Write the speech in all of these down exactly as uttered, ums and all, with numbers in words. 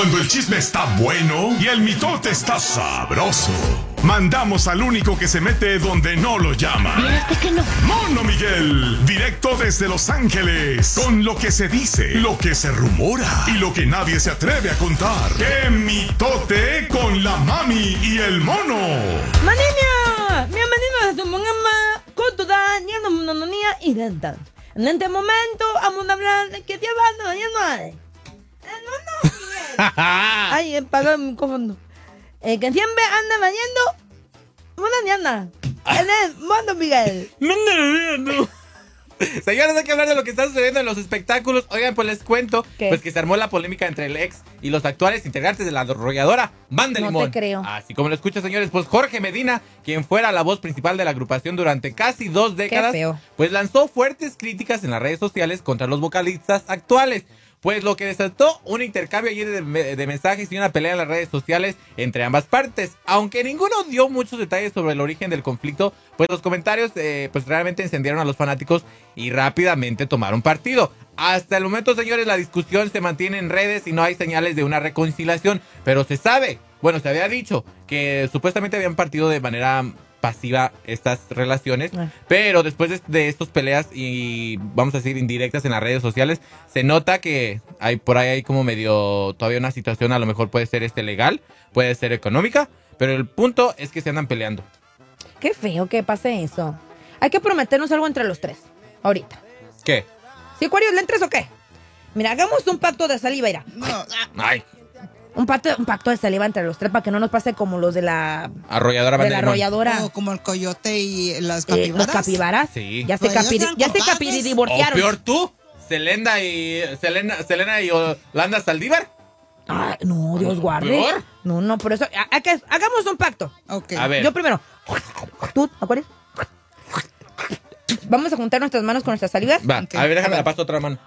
Cuando el chisme está bueno y el mitote está sabroso, mandamos al único que se mete donde no lo llaman. ¿Por qué no? Mono Miguel, directo desde Los Ángeles, con lo que se dice, lo que se rumora y lo que nadie se atreve a contar. ¡Qué mitote con la mami y el mono! ¡Manina! Bienvenidos a su programa con toda la monotonía y dental. En este momento vamos a hablar de que Dios va a no no, no, ay, he pagado el micrófono. El que siempre anda bañando una diana. Él es Mono Miguel. Señores, hay que hablar de lo que está sucediendo en los espectáculos. Oigan, pues les cuento ¿Qué? Pues que se armó la polémica entre el ex y los actuales integrantes de la arrolladora Banda No Limón. te creo. Así como lo escuchan, señores, pues Jorge Medina, quien fuera la voz principal de la agrupación durante casi dos décadas, feo. pues lanzó fuertes críticas en las redes sociales contra los vocalistas actuales. Pues lo que desató un intercambio ayer de, de mensajes y una pelea en las redes sociales entre ambas partes. Aunque ninguno dio muchos detalles sobre el origen del conflicto, pues los comentarios eh, pues realmente encendieron a los fanáticos y rápidamente tomaron partido. Hasta el momento, señores, la discusión se mantiene en redes y no hay señales de una reconciliación. Pero se sabe, bueno, se había dicho que supuestamente habían partido de manera pasiva estas relaciones, Ah. pero después de, de estas peleas y vamos a decir indirectas en las redes sociales, se nota que hay por ahí hay como medio todavía una situación, a lo mejor puede ser este legal, puede ser económica, pero el punto es que se andan peleando. Qué feo que pase eso. Hay que prometernos algo entre los tres. Ahorita. ¿Qué? ¿Sí, Acuario, le entres o qué? Mira, hagamos un pacto de saliva, mira. No, Ay, Un pacto, un pacto de saliva entre los tres para que no nos pase como los de la, arrolladora de Banda la Limón. arrolladora. o como el coyote y las Eh, capibaras. los capibaras. Sí. Ya se, Pues ellos capiri, eran ya se compadres. capiri O divorciaron. peor tú, Selena y Selena, Selena y Yolanda Saldívar. Ay, no, Dios guarde. ¿Peor? No, no, por eso. a- a que- hagamos un pacto. Ok. A ver. Yo primero. Tú, Acuario. Vamos a juntar nuestras manos con nuestras salivas. Va, Ok, a ver, déjame a la ver. paso otra mano.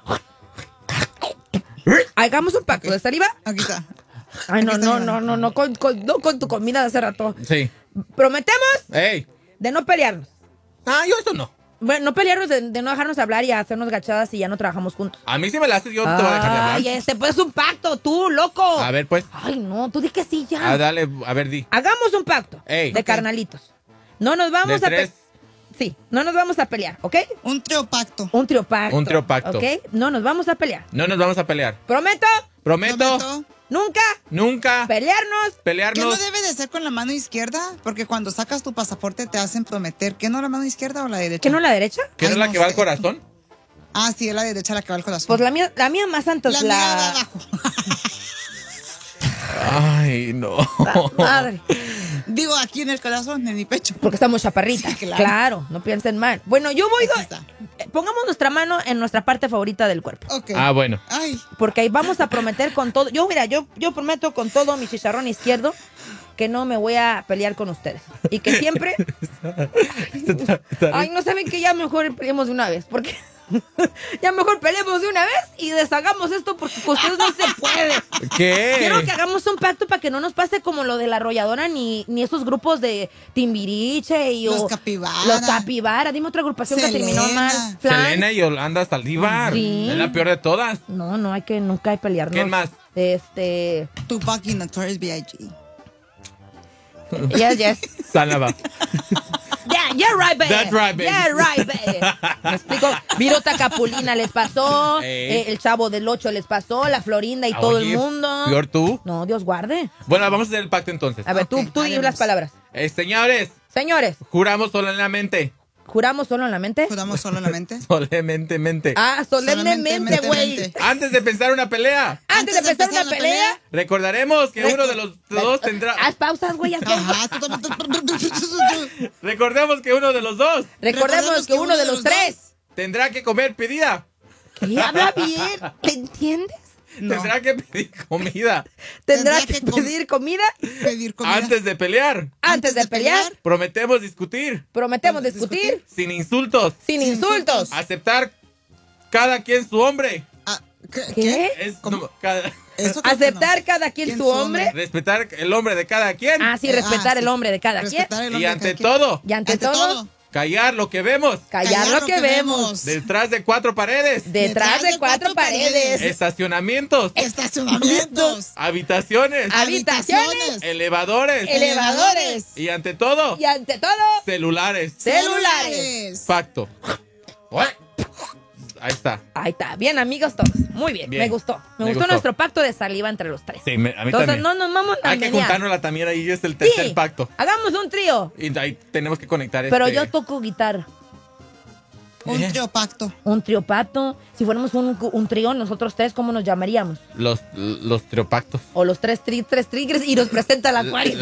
Hagamos un pacto Ok. de saliva. Aquí está. Ay, no, Aquí está no, mi no, mano. no, no, con, con- no con tu comida de hace rato. Sí. Prometemos Ey. de no pelearnos. Ah, yo esto no. Bueno, no pelearnos, de, de no dejarnos hablar y hacernos gachadas y ya no trabajamos juntos. A mí sí me la haces, yo no te voy a dejar de hablar. Ay, este pues es un pacto, tú, loco. A ver, pues. Ay, no, tú di que sí ya. Ah, dale, a ver, di. Hagamos un pacto Ey. de Ok. carnalitos. No nos vamos De a pelear. tres. Sí, no nos vamos a pelear, ¿ok? Un triopacto. Un triopacto. Un triopacto. ¿Ok? No nos vamos a pelear. No nos vamos a pelear. Prometo Prometo, Prometo nunca nunca pelearnos. que no pelearnos. debe de ser con la mano izquierda, porque cuando sacas tu pasaporte te hacen prometer que no la mano izquierda o la derecha. ¿Que no la derecha? ¿Qué no es Ay, la no que va sé. al corazón? Ah, sí, es la derecha la que va al corazón. Pues la mía, la mía más santa la es mía va la... abajo. Ay, no. Ah, madre. Digo, aquí en el corazón, en mi pecho. Porque estamos chaparritas. Sí, claro. claro. no piensen mal. Bueno, yo voy... Aquí do- está. eh, Pongamos nuestra mano en nuestra parte favorita del cuerpo. Ok. Ah, bueno. Ay, Porque ahí vamos a prometer con todo. Yo, mira, yo, yo prometo con todo mi chicharrón izquierdo que no me voy a pelear con ustedes. Y que siempre... Ay, no saben que ya mejor peleemos de una vez. Porque ya mejor peleemos de una vez y deshagamos esto porque con ustedes no se puede. ¿Qué? Quiero que hagamos un pacto para que no nos pase como lo de la arrolladora ni, ni esos grupos de Timbiriche y Los o- Capibara. Los Capibara. Dime otra agrupación que Selena. terminó mal. Flans. Selena y Yolanda Saldívar. Sí. Es la peor de todas. No, no hay que nunca hay pelearnos. ¿Quién más? Este, Tupac y Notorious B I G yes, yes. Sálava. Yeah, yeah, right, baby. That's right, baby. Yeah, right, baby. ¿Me explico? Virota Capulina les pasó, Ey. eh, el Chavo del Ocho les pasó, la Florinda y todo Oye, el mundo. ¿Peor tú? No, Dios guarde. Bueno, vamos a hacer el pacto entonces. A ver, tú, Ok, tú di haremos. las palabras. Eh, señores, Señores, juramos solemnemente. ¿juramos solo en la mente? Juramos solo en la mente. Solemnemente. Ah, solemnemente, Solemnemente, güey. mente. Antes de pensar una pelea, Antes de empezar una pelea, recordaremos que uno de los dos tendrá. haz pausas, güey. haz pausas. Ajá, tú también. Recordemos que uno de los dos Recordemos que uno de los tres. tendrá que comer pedida. ¿Qué? Habla bien. ¿Te entiendes? No. Tendrá que pedir comida Tendrá Tendrá que que com- pedir comida Pedir comida. antes de pelear. antes de pelear. Prometemos discutir Prometemos Antes de discutir sin insultos. sin Sin insultos. insultos. Aceptar cada quien su hombre. Ah, ¿qué? ¿Qué? Es ¿Cómo? no, cada- Eso creo que Aceptar no. cada quien ¿Quién su su hombre. hombre? respetar el hombre de cada quien. Ah, sí, Eh, respetar ah, el sí. hombre de cada quien. Respetar el hombre y de ante cada quien. todo, Y ante, Ante todo, todo, Callar lo que vemos. Callar lo que vemos. Detrás de cuatro paredes. Detrás de cuatro paredes. Estacionamientos. Estacionamientos. Habitaciones. Habitaciones. Elevadores. Elevadores. Y ante todo, Y ante todo, celulares. celulares. Pacto. Ahí está. Ahí está. Bien, amigos todos. Muy bien. Bien. Me gustó. Me, Me gustó, gustó. nuestro pacto de saliva entre los tres. Sí, me- a mí Entonces, también. no nos vamos a Hay que menear. juntárnosla también ahí, es el tercer Sí, pacto. hagamos un trío. Y ahí tenemos que conectar Pero este... yo toco guitarra. Un Eh. trío pacto. Un trío pacto. Si fuéramos un, un trío, nosotros tres, ¿cómo nos llamaríamos? Los, los triopactos. O los tres, tri, tres tigres y nos presenta el acuario.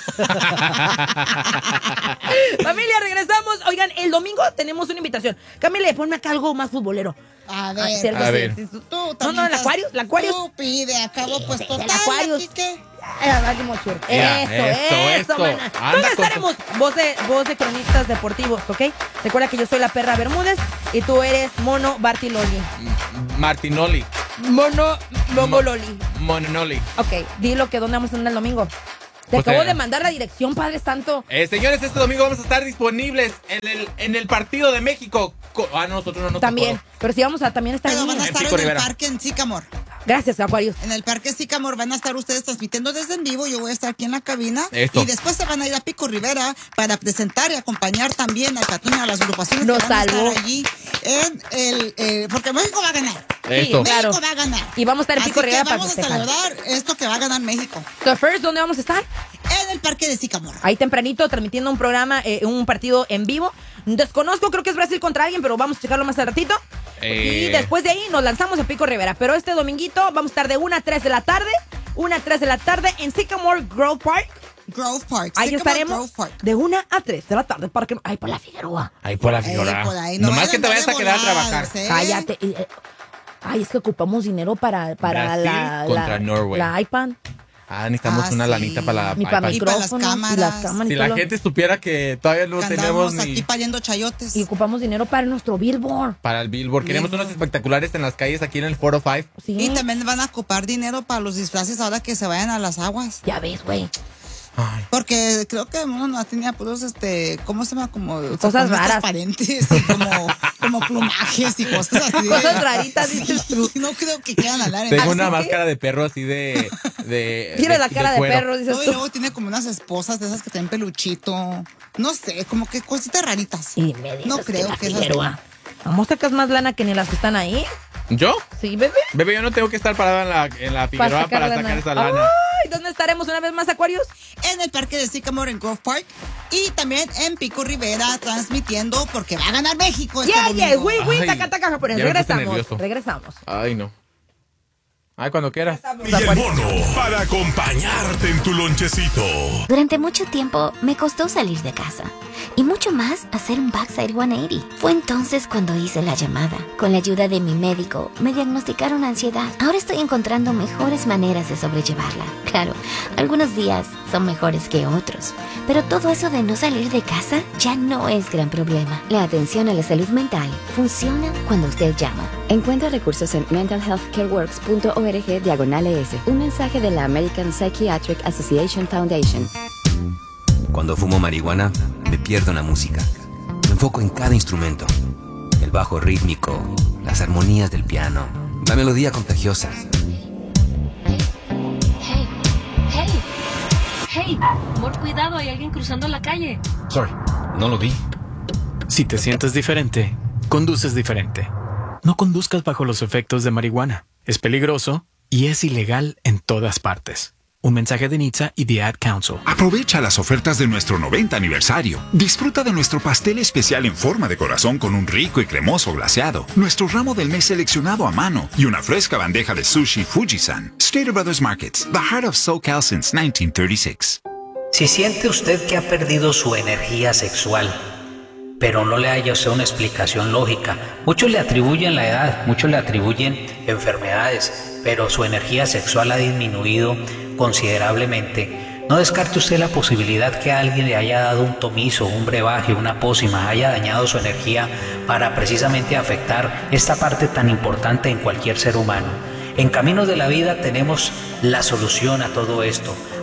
Familia, regresamos. Oigan, el domingo tenemos una invitación. Camila, ponme acá algo más futbolero. A Ay, ver. cierto, A sí, ver. sí, sí. Tú No, también no, el estás acuario, el acuario. estúpide, acabo pues El total. Aquarius. ¿Aquí qué? Ay, ay, qué mochur. Ya, Eso, esto, eso, esto. mana. Anda ¿Dónde con tu- estaremos? Voz de, voz de cronistas deportivos, ¿ok? Recuerda que yo soy la perra Bermúdez y tú eres Mono Bartiloli. Martinoli. Mono Mongololi. Mononoli. Ok, dilo que dónde vamos a andar el domingo. Te Pues, acabo eh, de mandar la dirección, Padre Santo. Eh, señores, este domingo vamos a estar disponibles en el, en el partido de México. Co- Ah, no, nosotros no nos También. tocó. Pero sí vamos a también estar Pero ahí. van a En estar Pico en el Rivera. parque en Sycamore. Gracias, Aquarius. En el parque Sycamore van a estar ustedes transmitiendo desde en vivo. Yo voy a estar aquí en la cabina. Esto. Y después se van a ir a Pico Rivera para presentar y acompañar también a Catuña, a las agrupaciones Nos que van salvó. a estar allí. En el, eh, porque México va a ganar. Esto. Sí, claro. México va a ganar. Y vamos a estar en Así Pico que Rivera para vamos a festejar. celebrar esto que va a ganar México. So, first, ¿dónde vamos a estar? En el parque de Sycamore. Ahí tempranito, transmitiendo un programa, eh, un partido en vivo. Desconozco, creo que es Brasil contra alguien, pero vamos a checarlo más al ratito. Eh. Y después de ahí nos lanzamos a Pico Rivera. Pero este dominguito vamos a estar de una a tres de la tarde. una a tres de la tarde en Sycamore Grove Park. Grove Park. Ahí Sycamore estaremos Grove Park. de una a tres de la tarde. Parque... Ay, por la Figueroa. Ahí por la Eh, figura. por ahí, no Nomás que vayan te a vayas a dar quedar a voladas, trabajar. ¿eh? Cállate. eh, eh. Ay, es que ocupamos dinero para, para Brasil la, contra la, Norway. la iPad. Ah, necesitamos Ah, una sí. lanita para la Ni para iPad. Y para las micrófonos y cámaras. las cámaras. Si y la todo lo- gente supiera que todavía no Que tenemos andamos ni aquí pariendo chayotes. Y ocupamos dinero para nuestro billboard. para el Billboard. Queremos Billboard. unos espectaculares en las calles aquí en el cuatro oh cinco. Sí. Y también van a ocupar dinero para los disfraces ahora que se vayan a las aguas. Ya ves, güey. Ay, Porque creo que uno no tenía puros, este, ¿cómo se llama? Como Cosas como raras. transparentes y como, como plumajes y cosas así. Cosas raritas, dices Sí, tú. no creo que quieran hablar en tengo eso. una que- máscara de perro así de. de Tienes la de cara de cuero. perro, dices No, y tú. luego tiene como unas esposas de esas que tienen peluchito. No sé, como que cositas raritas. Y me dices No creo la que esas- Figueroa. Vamos, sacas más lana que ni las que están ahí. ¿Yo? Sí, bebé. Bebé, yo no tengo que estar parado en la, en la Figueroa para sacar esa lana. Ay, ¿dónde estaremos una vez más, Aquarius? En el parque de Sycamore en Grove Park y también en Pico Rivera transmitiendo porque va a ganar México este Yeah, yeah, domingo. güey, güey, Ay, taca, taca, japonés. ya me puse Regresamos, nervioso. regresamos. Ay, no. Ay, cuando quieras. Y el mono para acompañarte en tu lonchecito. Durante mucho tiempo me costó salir de casa y mucho más hacer un backside ciento ochenta. Fue entonces cuando hice la llamada. Con la ayuda de mi médico me diagnosticaron ansiedad. Ahora estoy encontrando mejores maneras de sobrellevarla. Claro, algunos días son mejores que otros, pero todo eso de no salir de casa ya no es gran problema. La atención a la salud mental funciona cuando usted llama. Encuentra recursos en mental health care works punto org diagonal E S. Un mensaje de la American Psychiatric Association Foundation. Cuando fumo marihuana, me pierdo en la música. Me enfoco en cada instrumento. El bajo rítmico, las armonías del piano, la melodía contagiosa. Hey, hey, hey, amor, cuidado, hay alguien cruzando la calle. Sorry, no lo vi. Si te sientes diferente, conduces diferente. No conduzcas bajo los efectos de marihuana. Es peligroso y es ilegal en todas partes. Un mensaje de N H T S A y The Ad Council. Aprovecha las ofertas de nuestro noventa aniversario. Disfruta de nuestro pastel especial en forma de corazón con un rico y cremoso glaseado, nuestro ramo del mes seleccionado a mano y una fresca bandeja de sushi Fujisan. Stater Brothers Markets, the heart of SoCal since nineteen thirty-six. Si siente usted que ha perdido su energía sexual, pero no le haya usted una explicación lógica, muchos le atribuyen la edad, muchos le atribuyen enfermedades, pero su energía sexual ha disminuido considerablemente, no descarte usted la posibilidad que alguien le haya dado un tomizo, un brebaje, una pócima, haya dañado su energía para precisamente afectar esta parte tan importante en cualquier ser humano. En Caminos de la Vida tenemos la solución a todo esto.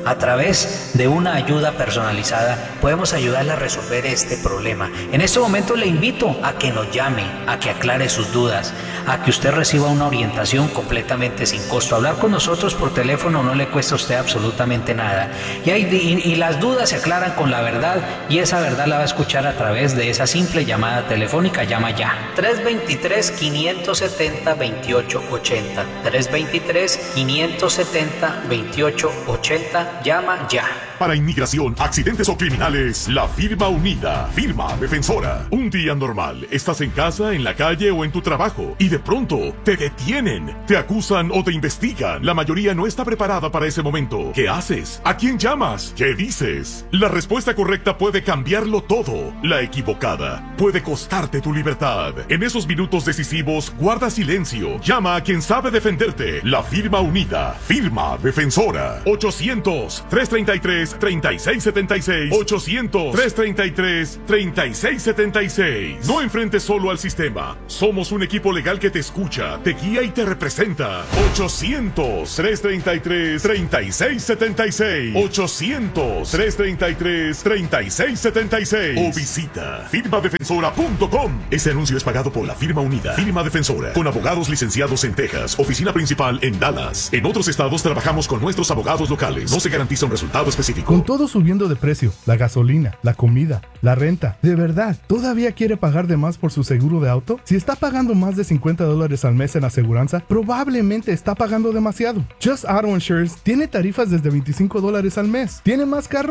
A través de una ayuda personalizada podemos ayudarle a resolver este problema. En este momento le invito a que nos llame, a que aclare sus dudas, a que usted reciba una orientación completamente sin costo. Hablar con nosotros por teléfono no le cuesta a usted absolutamente nada. Y, hay, y, y las dudas se aclaran con la verdad, y esa verdad la va a escuchar a través de esa simple llamada telefónica. Llama ya. tres dos tres, cinco siete cero, dos ocho ocho cero. tres dos tres, cinco siete cero, dos ocho ocho cero. Llama ya. Para inmigración, accidentes o criminales, la firma unida, firma defensora. Un día normal, estás en casa, en la calle o en tu trabajo y de pronto te detienen, te acusan o te investigan. La mayoría no está preparada para ese momento. ¿Qué haces? ¿A quién llamas? ¿Qué dices? La respuesta correcta puede cambiarlo todo. La equivocada puede costarte tu libertad. En esos minutos decisivos, guarda silencio. Llama a quien sabe defenderte. La firma unida, firma defensora. ochocientos, tres treinta y tres, treinta y seis setenta y seis. ochocientos, tres treinta y tres, treinta y seis setenta y seis. No enfrentes solo al sistema. Somos un equipo legal que te escucha, te guía y te representa. ochocientos, tres treinta y tres, treinta y seis setenta y seis. ochocientos, tres treinta y tres, treinta y seis setenta y seis. O visita firma defensora punto com. Este anuncio es pagado por la firma unida, firma defensora, con abogados licenciados en Texas, oficina principal en Dallas. En otros estados trabajamos con nuestros abogados locales. No se garantiza un resultado específico. Con todo subiendo de precio, la gasolina, la comida, la renta, ¿de verdad todavía quiere pagar de más por su seguro de auto? Si está pagando más de cincuenta dólares al mes en aseguranza, probablemente está pagando demasiado. Just Auto Insurance tiene tarifas desde veinticinco dólares al mes. ¿Tiene más carro?